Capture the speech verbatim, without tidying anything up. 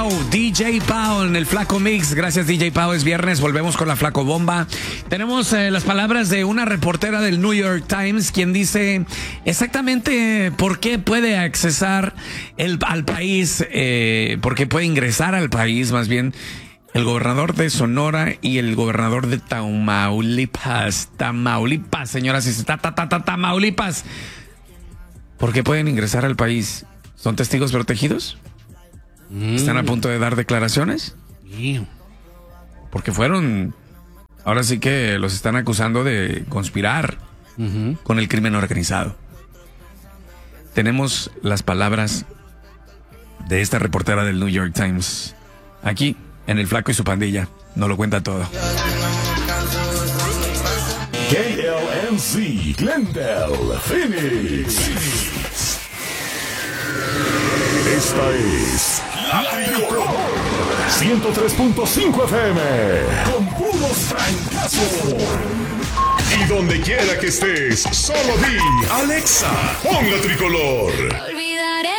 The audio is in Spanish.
D J Pau en el Flaco Mix. Gracias, D J Pau. Es viernes, volvemos con la Flaco Bomba. Tenemos eh, las palabras de una reportera del New York Times, quien dice exactamente por qué puede accesar el, al país, eh, por qué puede ingresar al país, más bien, el gobernador de Sonora y el gobernador de Tamaulipas. Tamaulipas, señoras y señores. Ta, ta, ta, Tamaulipas. ¿Por qué pueden ingresar al país? ¿Son testigos protegidos? ¿Están a punto de dar declaraciones? Porque fueron... Ahora sí que los están acusando de conspirar uh-huh. con el crimen organizado. Tenemos las palabras de esta reportera del New York Times aquí, en El Flaco y su pandilla. Nos lo cuenta todo. K L M C, Glendale, Phoenix. Esta es La Tricolor ciento tres punto cinco F M con puros francazos. Y donde quiera que estés, solo di Alexa, pon La Tricolor.